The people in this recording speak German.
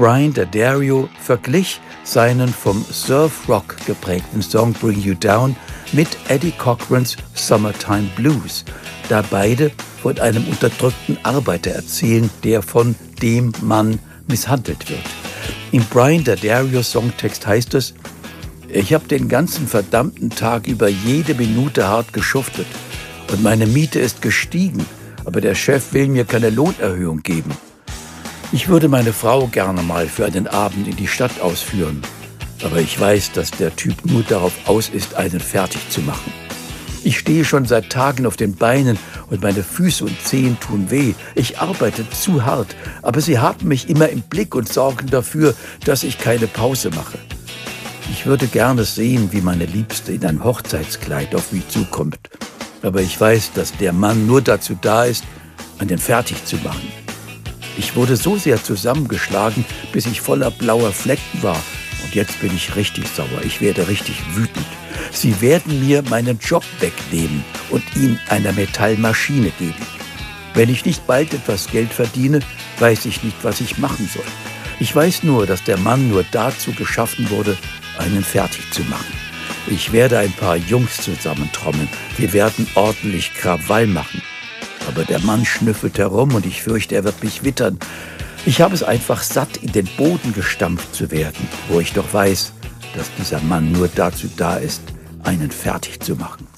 Brian D'Addario verglich seinen vom Surf-Rock geprägten Song Bring You Down mit Eddie Cochrans Summertime Blues, da beide von einem unterdrückten Arbeiter erzählen, der von dem Mann misshandelt wird. Im Brian D'Addarios Songtext heißt es: Ich habe den ganzen verdammten Tag über jede Minute hart geschuftet und meine Miete ist gestiegen, aber der Chef will mir keine Lohnerhöhung geben. Ich würde meine Frau gerne mal für einen Abend in die Stadt ausführen, aber ich weiß, dass der Typ nur darauf aus ist, einen fertig zu machen. Ich stehe schon seit Tagen auf den Beinen und meine Füße und Zehen tun weh. Ich arbeite zu hart, aber sie haben mich immer im Blick und sorgen dafür, dass ich keine Pause mache. Ich würde gerne sehen, wie meine Liebste in ein Hochzeitskleid auf mich zukommt, aber ich weiß, dass der Mann nur dazu da ist, einen fertig zu machen. Ich wurde so sehr zusammengeschlagen, bis ich voller blauer Flecken war. Und jetzt bin ich richtig sauer. Ich werde richtig wütend. Sie werden mir meinen Job wegnehmen und ihn einer Metallmaschine geben. Wenn ich nicht bald etwas Geld verdiene, weiß ich nicht, was ich machen soll. Ich weiß nur, dass der Mann nur dazu geschaffen wurde, einen fertig zu machen. Ich werde ein paar Jungs zusammentrommeln. Wir werden ordentlich Krawall machen. Aber der Mann schnüffelt herum und ich fürchte, er wird mich wittern. Ich habe es einfach satt, in den Boden gestampft zu werden, wo ich doch weiß, dass dieser Mann nur dazu da ist, einen fertig zu machen.